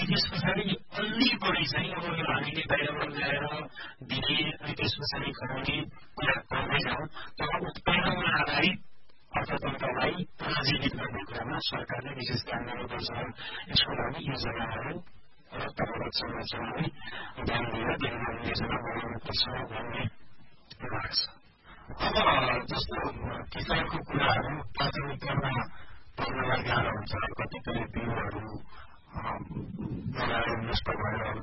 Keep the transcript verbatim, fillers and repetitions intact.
त्यस पछाडि अलि बढी चाहिँ अब यो हामीले बाहिरबाट ल्याएर दिने अनि त्यस पछाडि खुवाउने कुरा गर्दै जाउँ तर उत्पादनमा आधारित अर्थतन्त्रलाई पुनर्जीवित गर्ने कुरामा सरकारले विशेष ध्यान दिनुपर्छ यसको लागि योजनाहरू तर्फबाट संरचनालाई ध्यान दिएर देखभाल योजना बनाउनुपर्छ भन्ने लाग्छ। अब जस्तो किसानको कुराहरू प्राथमिकतामा पर्नलाई गाह्रो हुन्छ कतिपय बिउहरू लगाएर नष्ट भएर